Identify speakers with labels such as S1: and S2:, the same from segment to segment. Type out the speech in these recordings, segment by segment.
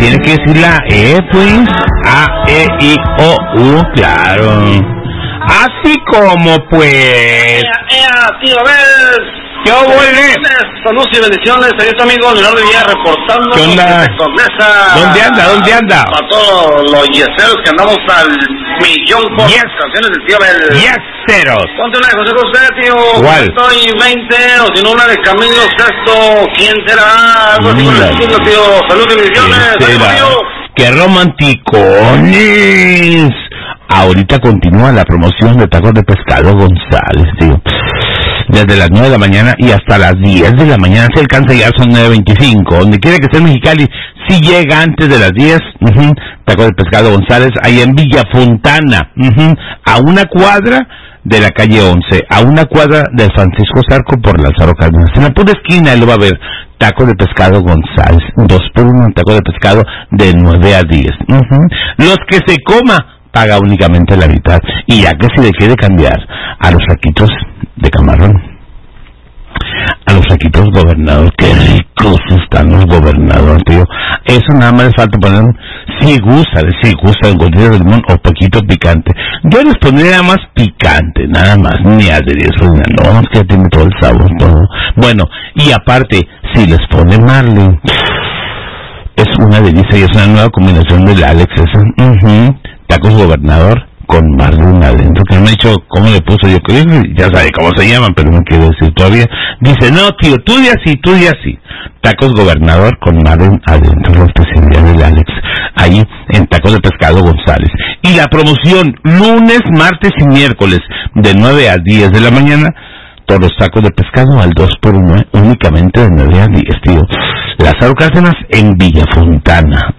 S1: tiene que decir la E, pues. A, E, I, O, U, claro. Así como, pues...
S2: tío, ¿ves?
S1: ¿Qué huele?
S2: Saludos y bendiciones, ahí tu amigo Leonardo Villar reportando.
S1: ¿Qué onda? ¿Dónde anda?
S2: Para todos los yeseros que andamos al millón con las canciones del tío Bel.
S1: Yeseros.
S2: Ponte una de José José, tío.
S1: ¿Cuál?
S2: Estoy 20, o si no una de Camilo Sesto. ¿Quién será? Algo así por el estilo, tío. Saludos y bendiciones.
S1: ¡Qué romanticones! Ahorita continúa la promoción de tacos de pescado González, tío. Desde las 9 de la mañana y hasta las 10 de la mañana. Si alcanza ya son 9:25. Donde quiera que esté en Mexicali, si llega antes de las 10, tacos de pescado González, ahí en Villa Fontana, a una cuadra de la calle 11, a una cuadra de Francisco Zarco por Lázaro Cárdenas. En la pura esquina lo va a ver. Taco de pescado González, 2 por 1, taco de pescado de 9 a 10. Los que se coma, paga únicamente la mitad. Y ya que si le quiere cambiar a los saquitos de camarón, a los saquitos gobernador, qué ricos están los gobernador, tío. Eso nada más les falta poner, si gusta en gotita de limón o poquito picante. Yo les pondría más picante, nada más, ni aderezo, no, es que tiene todo el sabor, todo. Bueno, y aparte, si les pone marlin, es una delicia y es una nueva combinación del Alex esa. Tacos gobernador con marlin adentro, que no me ha dicho cómo le puso, yo creo que ya sabe cómo se llaman, pero no quiero decir todavía. Dice, no tío, tú di así. Tacos gobernador con marlin adentro, la especialidad del Alex, ahí en Tacos de Pescado González. Y la promoción, lunes, martes y miércoles, de 9 a 10 de la mañana, todos los tacos de pescado al 2 por 1, únicamente de 9 a 10, tío. Lázaro Cárdenas en Villa Fontana.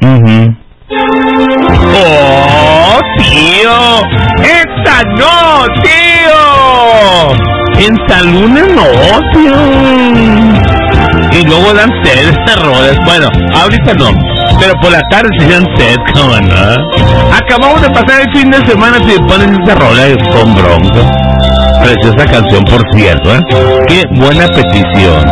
S1: ¡Oh, tío! ¡Esta no, tío! En Salunes no, tío. Y luego dan sed estas rolas. Bueno, ahorita no, pero por la tarde se dan sed, ¿cómo no? Acabamos de pasar el fin de semana y ponen esta rola con bronco. Preciosa canción, por cierto, ¿eh? ¡Qué buena petición!